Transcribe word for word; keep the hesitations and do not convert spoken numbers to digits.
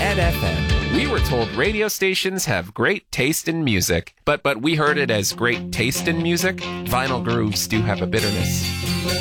Ed F M. We were told radio stations have great taste in music, but but we heard it as great taste in music. Vinyl grooves do have a bitterness.